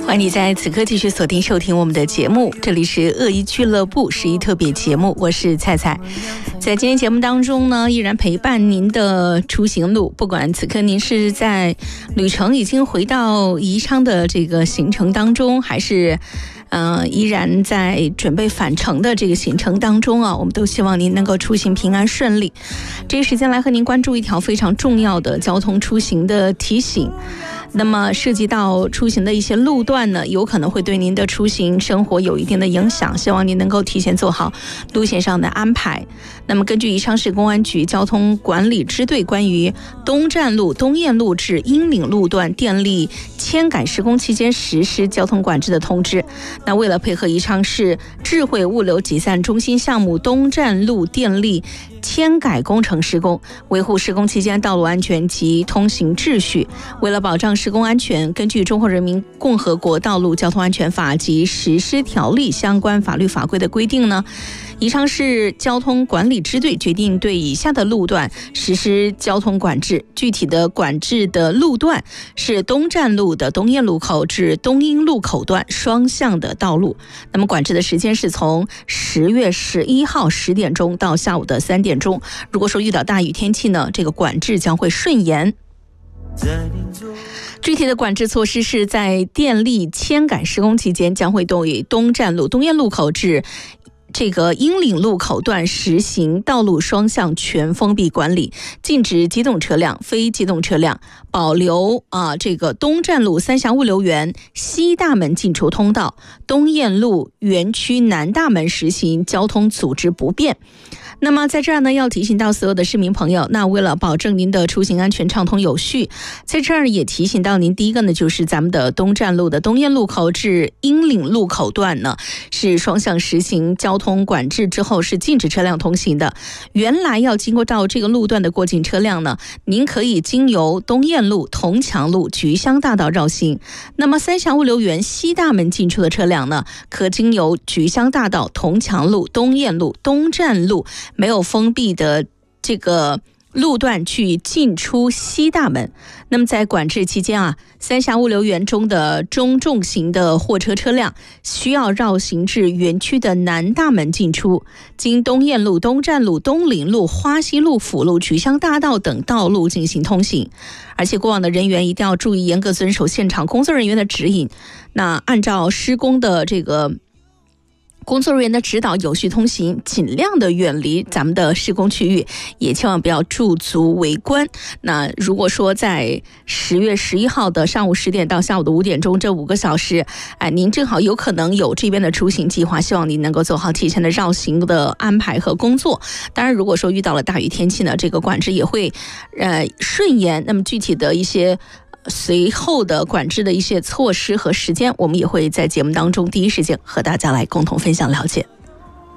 欢迎你在此刻继续锁定收听我们的节目，这里是恶意俱乐部11特别节目，我是菜菜。在今天节目当中呢，依然陪伴您的出行路，不管此刻您是在旅程已经回到宜昌的这个行程当中，还是依然在准备返程的这个行程当中啊，我们都希望您能够出行平安顺利。这个时间来和您关注一条非常重要的交通出行的提醒。那么涉及到出行的一些路段呢，有可能会对您的出行生活有一定的影响，希望您能够提前做好路线上的安排。那么根据宜昌市公安局交通管理支队关于东站路、东堰路至英岭路段电力迁改施工期间实施交通管制的通知，那为了配合宜昌市智慧物流集散中心项目东站路电力迁改工程施工，维护施工期间道路安全及通行秩序，为了保障施工安全，根据《中华人民共和国道路交通安全法》及实施条例相关法律法规的规定呢，宜昌市交通管理支队决定对以下的路段实施交通管制。具体的管制的路段是东站路的东堰路口至东英路口段双向的道路。那么管制的时间是从10月11号10点钟到下午的3点钟。如果说遇到大雨天气呢，这个管制将会顺延。具体的管制措施是在电力迁改施工期间，将会对东站路东堰路口至这个英岭路口段实行道路双向全封闭管理，禁止机动车辆、非机动车辆，保留这个东站路三峡物流园西大门进出通道，东堰路园区南大门实行交通组织不便。那么在这儿呢，要提醒到所有的市民朋友，那为了保证您的出行安全畅通有序，在这儿也提醒到您，第一个呢，就是咱们的东站路的东堰路口至英岭路口段呢，是双向实行交通管制之后是禁止车辆通行的。原来要经过到这个路段的过境车辆呢，您可以经由东堰路、铜墙路、菊香大道绕行。那么三峡物流园西大门进出的车辆呢，可经由菊香大道、铜墙路、东堰路、东站路没有封闭的这个路段去进出西大门。那么在管制期间啊，三峡物流园中的中重型的货车车辆需要绕行至园区的南大门进出，经东堰路、东站路、东陵路、花溪路、辅路、菊香大道等道路进行通行。而且过往的人员一定要注意严格遵守现场工作人员的指引，那按照施工的这个工作人员的指导有序通行，尽量的远离咱们的施工区域，也千万不要驻足围观。那如果说在10月11号的上午10点到下午的5点钟这5个小时，您正好有可能有这边的出行计划，希望您能够做好提前的绕行的安排和工作。当然如果说遇到了大雨天气呢，这个管制也会顺延，那么具体的一些随后的管制的一些措施和时间，我们也会在节目当中第一时间和大家来共同分享了解。